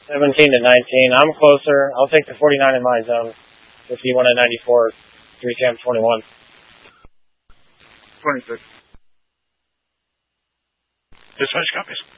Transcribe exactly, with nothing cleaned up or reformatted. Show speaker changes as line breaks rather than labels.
seventeen to nineteen. I'm closer. I'll take the forty-nine in my zone. If you want a ninety-four, three camp twenty-one.
twenty-six.
Dispatch copies.